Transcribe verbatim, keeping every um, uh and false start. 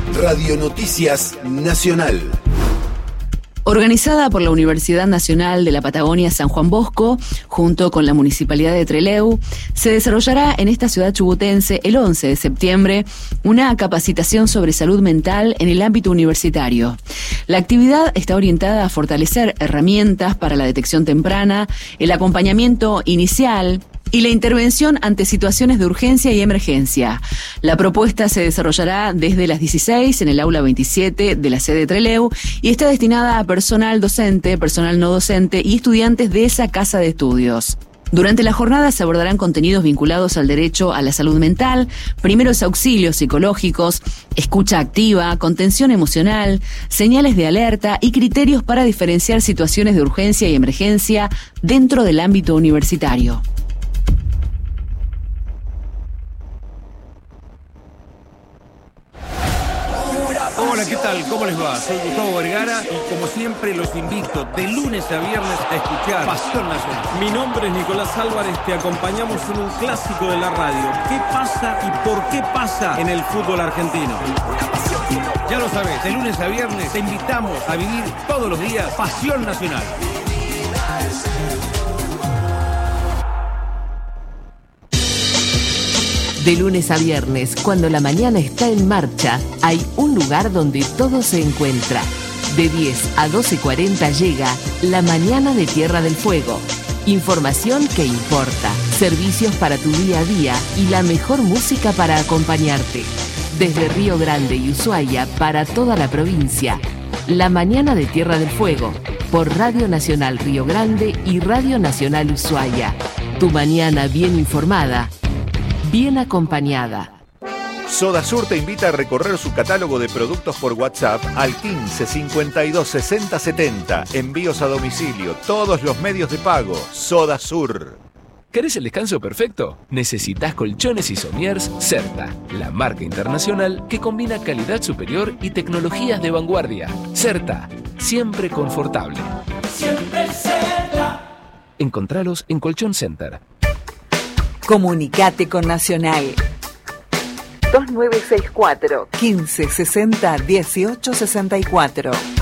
Radio Noticias Nacional. Organizada por la Universidad Nacional de la Patagonia San Juan Bosco, junto con la Municipalidad de Trelew, se desarrollará en esta ciudad chubutense el once de septiembre una capacitación sobre salud mental en el ámbito universitario. La actividad está orientada a fortalecer herramientas para la detección temprana, el acompañamiento inicial y la intervención ante situaciones de urgencia y emergencia. La propuesta se desarrollará desde las dieciséis en el aula veintisiete de la sede Trelew y está destinada a personal docente, personal no docente y estudiantes de esa casa de estudios. Durante la jornada se abordarán contenidos vinculados al derecho a la salud mental, primeros auxilios psicológicos, escucha activa, contención emocional, señales de alerta y criterios para diferenciar situaciones de urgencia y emergencia dentro del ámbito universitario. Hola, ¿qué tal? ¿Cómo les va? Soy Gustavo Vergara y como siempre los invito de lunes a viernes a escuchar Pasión Nacional. Mi nombre es Nicolás Álvarez, te acompañamos en un clásico de la radio. ¿Qué pasa y por qué pasa en el fútbol argentino? Ya lo sabes, de lunes a viernes te invitamos a vivir todos los días Pasión Nacional. De lunes a viernes, cuando la mañana está en marcha, hay un lugar donde todo se encuentra. De diez a doce cuarenta llega La Mañana de Tierra del Fuego. Información que importa, servicios para tu día a día y la mejor música para acompañarte. Desde Río Grande y Ushuaia para toda la provincia. La Mañana de Tierra del Fuego, por Radio Nacional Río Grande y Radio Nacional Ushuaia. Tu mañana bien informada, bien acompañada. Sodasur te invita a recorrer su catálogo de productos por WhatsApp al quince cincuenta y dos sesenta setenta. Envíos a domicilio, todos los medios de pago. Sodasur. ¿Querés el descanso perfecto? Necesitas colchones y somiers Certa, la marca internacional que combina calidad superior y tecnologías de vanguardia. Certa, siempre confortable. Siempre Certa. Encontralos en Colchón Center. Comunicate con Nacional. dos nueve seis cuatro, quince sesenta, dieciocho sesenta y cuatro.